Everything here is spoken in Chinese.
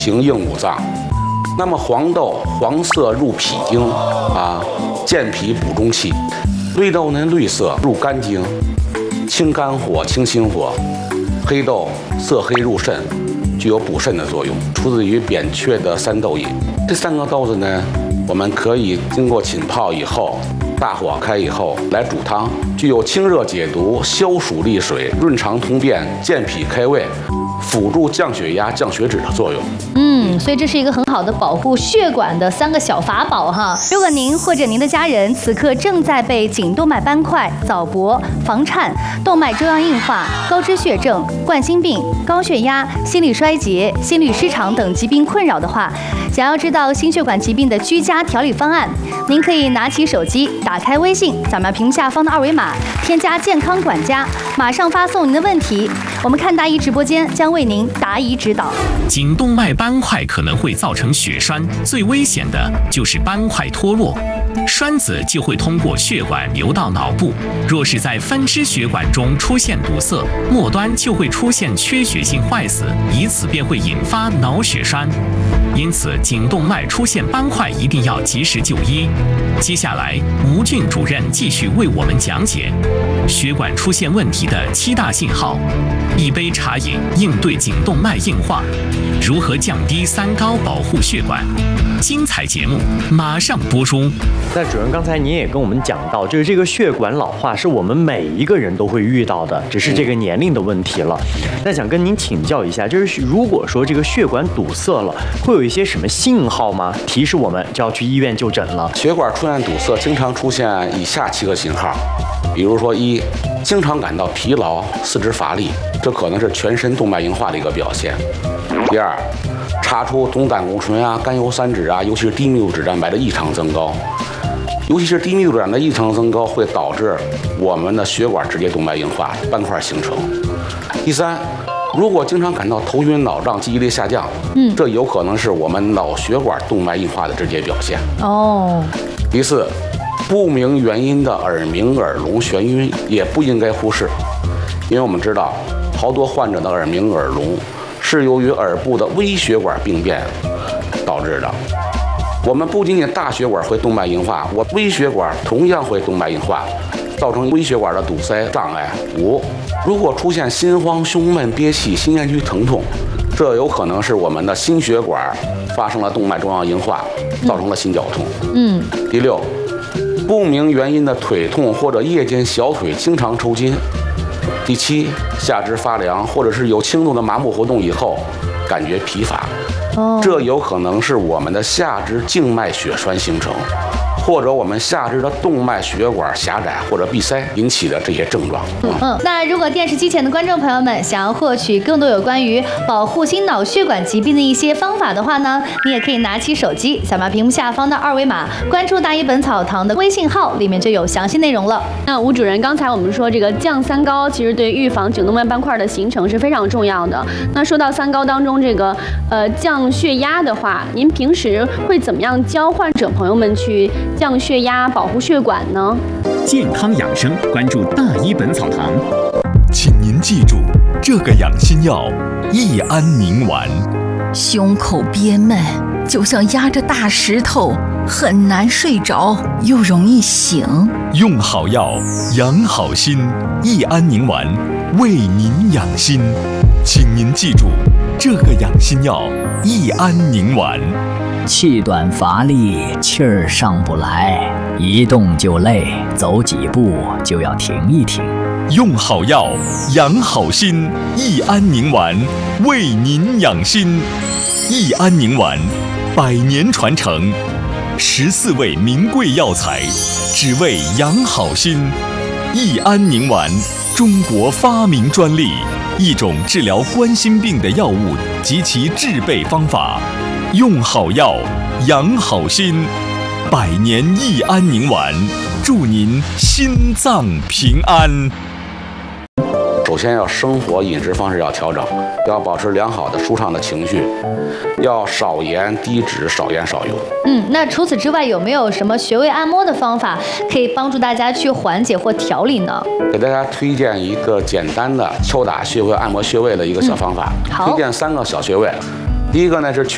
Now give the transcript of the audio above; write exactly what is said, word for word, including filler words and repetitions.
行应五脏。那么黄豆黄色入脾经啊，健脾补中气；绿豆呢绿色入肝经，清肝火、清心火；黑豆色黑入肾，具有补肾的作用。出自于扁鹊的三豆饮。这三个豆子呢，我们可以经过浸泡以后，大火开以后来煮汤，具有清热解毒、消暑利水、润肠通便、健脾开胃、辅助降血压、降血脂的作用。 嗯，所以这是一个很好的保护血管的三个小法宝哈。如果您或者您的家人此刻正在被颈动脉斑块、早搏、房颤、动脉粥样硬化、高脂血症、冠心病、高血压、心力衰竭、心律失常等疾病困扰的话，想要知道心血管疾病的居家调理方案，您可以拿起手机，打开微信，扫描屏幕下方的二维码，添加健康管家，马上发送您的问题，我们看答疑直播间将为您答疑指导。 颈动脉斑块可能会造成血栓，最危险的就是斑块脱落，栓子就会通过血管流到脑部，若是在分支血管中出现堵塞，末端就会出现缺血性坏死，以此便会引发脑血栓。因此，颈动脉出现斑块一定要及时就医。接下来，吴俊主任继续为我们讲解血管出现问题的七大信号，一杯茶饮应对颈动脉硬化，如何降低三高保护血管。精彩节目马上播出。 那主任，刚才您也跟我们讲到，就是这个血管老化是我们每一个人都会遇到的，只是这个年龄的问题了。那想跟您请教一下，就是如果说这个血管堵塞了，会有一些什么信号吗？提示我们就要去医院就诊了。 血管出现堵塞，经常出现以下七个信号，比如说一，经常感到疲劳、四肢乏力，这可能是全身动脉硬化的一个表现。第二，查出总胆固醇啊、甘油三酯啊，尤其是低密度脂蛋白的异常增高，尤其是低密度脂蛋白的异常增高会导致我们的血管直接动脉硬化、斑块形成。第三，如果经常感到头晕脑胀、记忆力下降，嗯，这有可能是我们脑血管动脉硬化的直接表现。哦。第四，不明原因的耳鸣、耳聋、眩晕也不应该忽视，因为我们知道好多患者的耳鸣、耳聋是由于耳部的微血管病变导致的。我们不仅仅大血管会动脉硬化，我微血管同样会动脉硬化，造成微血管的堵塞障碍。五，如果出现心慌、胸闷、憋气、心咽区疼痛，这有可能是我们的心血管发生了动脉粥样硬化，造成了心绞痛。嗯。第六，不明原因的腿痛或者夜间小腿经常抽筋。第七，下肢发凉，或者是有轻度的麻木活动以后感觉疲乏，这有可能是我们的下肢静脉血栓形成，或者我们下肢的动脉血管狭窄或者闭塞引起的这些症状。 嗯，嗯那如果电视机前的观众朋友们想要获取更多有关于保护心脑血管疾病的一些方法的话呢，你也可以拿起手机，扫描屏幕下方的二维码，关注大医本草堂的微信号，里面就有详细内容了。 那吴主任，刚才我们说这个降三高，其实对预防颈动脉斑块的形成是非常重要的。那说到三高当中这个呃降血压的话，您平时会怎么样教患者朋友们去降血压、保护血管呢？ 健康养生，关注大医本草堂。 请您记住，这个养心药益安宁丸。 胸口憋闷，就像压着大石头，很难睡着，又容易醒。 用好药，养好心。益安宁丸为您养心，请您记住，这个养心药益安宁丸。 气短乏力，气儿上不来，一动就累，走几步就要停一停。 用好药，养好心。益安宁丸为您养心。益安宁丸，百年传承，十四味名贵药材，只为养好心。益安宁丸，中国发明专利，一种治疗冠心病的药物及其制备方法。用好药，养好心。百年益安宁丸，祝您心脏平安。 首先要生活饮食方式要调整，要保持良好的舒畅的情绪，要少盐低脂，少盐少油。 嗯，那除此之外，有没有什么穴位按摩的方法可以帮助大家去缓解或调理呢？ 给大家推荐一个简单的敲打穴位、按摩穴位的一个小方法。 嗯、好， 推荐三个小穴位。第一个呢是曲